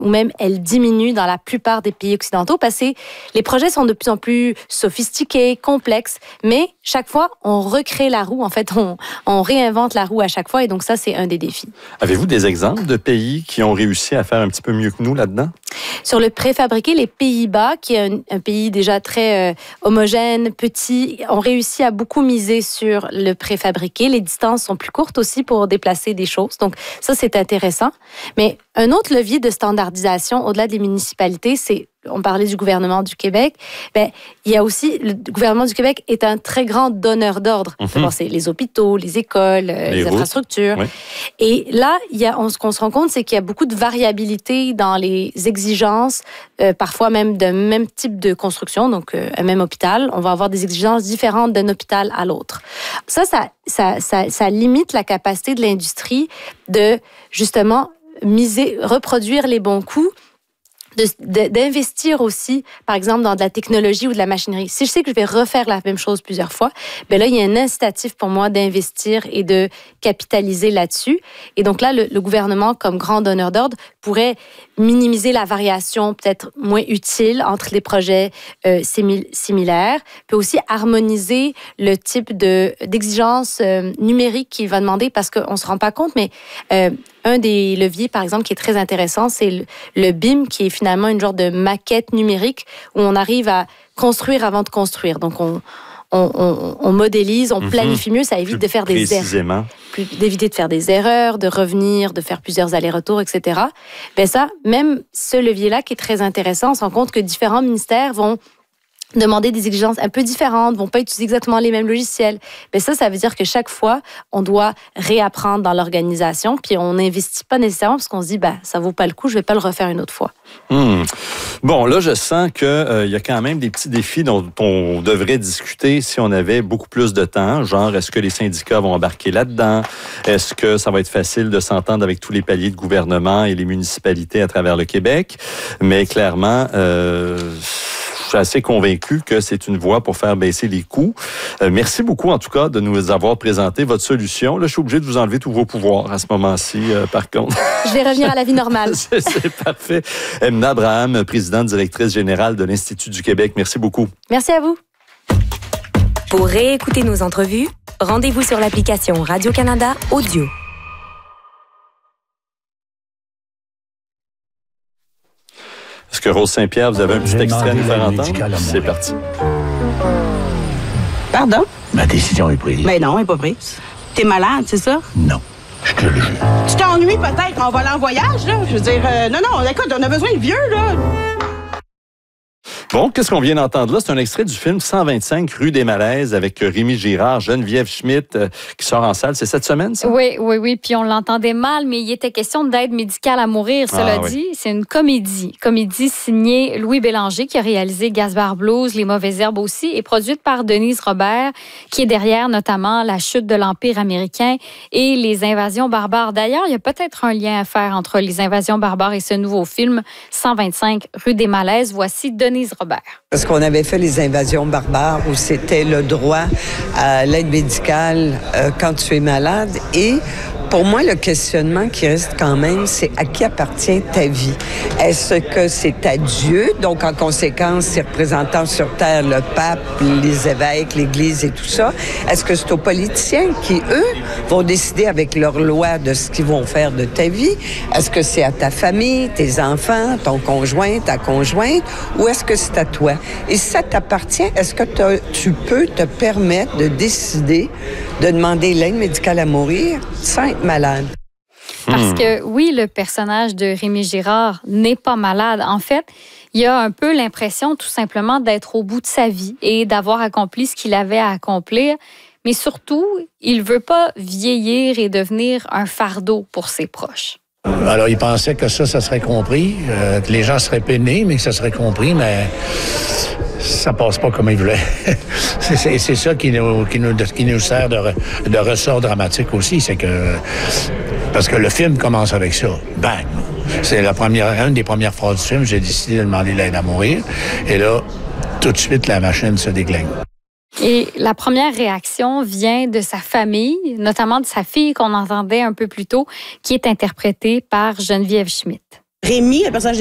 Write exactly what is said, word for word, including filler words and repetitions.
ou même elle diminue dans la plupart des pays occidentaux parce que les projets sont de plus en plus sophistiqués, complexes, mais chaque fois, on recrée la roue. En fait, on, on réinvente la roue à chaque fois et donc ça, c'est un des défis. Avez-vous des exemples de pays qui ont réussi à faire un petit peu mieux que nous là-dedans? Sur le préfabriqué, les Pays-Bas, qui est un, un pays déjà très euh, homogène, petit, ont réussi à beaucoup miser sur le préfabriqué. Les distances sont plus courtes aussi pour déplacer des choses. Donc, ça, c'est intéressant. Mais un autre levier de standardisation, au-delà des municipalités, c'est, on parlait du gouvernement du Québec, ben, il y a aussi, le gouvernement du Québec est un très grand donneur d'ordre. Mm-hmm. D'abord, c'est les hôpitaux, les écoles, les, les infrastructures. Oui. Et là, il y a, on, ce qu'on se rend compte, c'est qu'il y a beaucoup de variabilité dans les exigences, euh, parfois même d'un même type de construction, donc euh, un même hôpital. On va avoir des exigences différentes d'un hôpital à l'autre. Ça, ça, ça, ça, ça limite la capacité de l'industrie de, justement, miser, reproduire les bons coûts, de, de, d'investir aussi, par exemple, dans de la technologie ou de la machinerie. Si je sais que je vais refaire la même chose plusieurs fois, ben là, il y a un incitatif pour moi d'investir et de capitaliser là-dessus. Et donc là, le, le gouvernement, comme grand donneur d'ordre, pourrait minimiser la variation peut-être moins utile entre les projets euh, simil- similaires, peut aussi harmoniser le type de, d'exigence euh, numérique qu'il va demander parce qu'on ne se rend pas compte, mais euh, un des leviers, par exemple, qui est très intéressant, c'est le, le B I M, qui est finalement une genre de maquette numérique où on arrive à construire avant de construire. Donc, on, on, on, on modélise, on planifie mieux, ça évite Plus de faire des erreurs. Plus, d'éviter de faire des erreurs, de revenir, de faire plusieurs allers-retours, et cetera. Ben ça, même ce levier-là qui est très intéressant, on se rend compte que différents ministères vont demander des exigences un peu différentes, vont pas utiliser exactement les mêmes logiciels. Mais ça, ça veut dire que chaque fois, on doit réapprendre dans l'organisation, puis on n'investit pas nécessairement parce qu'on se dit, ben, ça vaut pas le coup, je vais pas le refaire une autre fois. Hum. Bon, là, je sens qu'il euh, y a quand même des petits défis dont on devrait discuter si on avait beaucoup plus de temps. Genre, est-ce que les syndicats vont embarquer là-dedans? Est-ce que ça va être facile de s'entendre avec tous les paliers de gouvernement et les municipalités à travers le Québec? Mais clairement, euh, je suis assez convaincu que c'est une voie pour faire baisser les coûts. Euh, merci beaucoup, en tout cas, de nous avoir présenté votre solution. Là, je suis obligé de vous enlever tous vos pouvoirs à ce moment-ci, euh, par contre. Je vais revenir à la vie normale. c'est, c'est parfait. Emna Abraham, présidente directrice générale de l'Institut du Québec. Merci beaucoup. Merci à vous. Pour réécouter nos entrevues, rendez-vous sur l'application Radio-Canada Audio. Est-ce que Rose Saint-Pierre, vous avez un petit extrait à nous faire entendre? C'est parti. Pardon? Ma décision est prise. Ben non, elle n'est pas prise. T'es malade, c'est ça? Non, je te le jure. Tu t'ennuies peut-être en volant en voyage, là? Je veux dire, euh, non, non, écoute, on a besoin de vieux, là. Bon, qu'est-ce qu'on vient d'entendre là? C'est un extrait du film cent vingt-cinq rue des Malaises avec Rémi Girard, Geneviève Schmidt euh, qui sort en salle. C'est cette semaine, ça? Oui, oui, oui. Puis on l'entendait mal, mais il était question d'aide médicale à mourir. Cela ah, dit, oui. C'est une comédie. Comédie signée Louis Bélanger qui a réalisé Gaspard Blues, Les Mauvaises Herbes aussi, et produite par Denise Robert, qui est derrière notamment la chute de l'Empire américain et les invasions barbares. D'ailleurs, il y a peut-être un lien à faire entre les invasions barbares et ce nouveau film cent vingt-cinq rue des Malaises. Voici Denise Robert. Parce qu'on avait fait les invasions barbares où c'était le droit à l'aide médicale euh, quand tu es malade. Et pour moi, le questionnement qui reste quand même, c'est à qui appartient ta vie? Est-ce que c'est à Dieu? Donc, en conséquence, ses représentants sur Terre, le pape, les évêques, l'Église et tout ça. Est-ce que c'est aux politiciens qui, eux, vont décider avec leurs lois de ce qu'ils vont faire de ta vie? Est-ce que c'est à ta famille, tes enfants, ton conjoint, ta conjointe? Ou est-ce que c'est à toi? Et si ça t'appartient, est-ce que tu peux te permettre de décider de demander l'aide médicale à mourir sans être malade? Parce que oui, le personnage de Rémi Girard n'est pas malade. En fait, il a un peu l'impression tout simplement d'être au bout de sa vie et d'avoir accompli ce qu'il avait à accomplir. Mais surtout, il veut pas vieillir et devenir un fardeau pour ses proches. Alors, il pensait que ça, ça serait compris, euh, que les gens seraient peinés, mais que ça serait compris, mais ça passe pas comme il voulait. c'est, c'est, c'est ça qui nous, qui nous, qui nous sert de, de ressort dramatique aussi, c'est que... Parce que le film commence avec ça. Bang! C'est la première, une des premières phrases du film, j'ai décidé de demander l'aide à mourir. Et là, tout de suite, la machine se déglingue. Et la première réaction vient de sa famille, notamment de sa fille qu'on entendait un peu plus tôt, qui est interprétée par Geneviève Schmidt. Rémi, le personnage